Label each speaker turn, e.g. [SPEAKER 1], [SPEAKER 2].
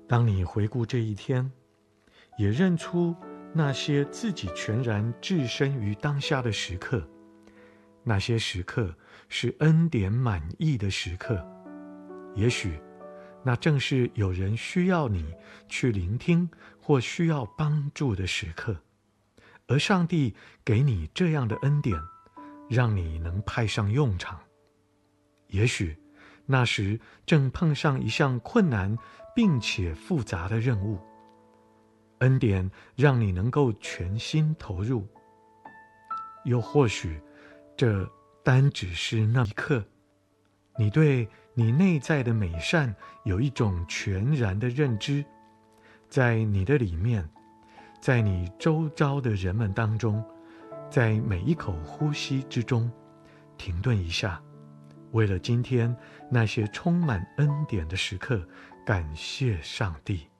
[SPEAKER 1] 当你回顾这一天，也认出那些自己全然置身于当下的时刻，那些时刻是恩典满溢的时刻，也许那正是有人需要你去聆听或需要帮助的时刻，而上帝给你这样的恩典，让你能派上用场。也许那时正碰上一项困难并且复杂的任务，恩典让你能够全心投入。又或许这单只是那一刻，你对你内在的美善有一种全然的认知，在你的里面，在你周遭的人们当中，在每一口呼吸之中，停顿一下，为了今天那些充满恩典的时刻，感谢上帝。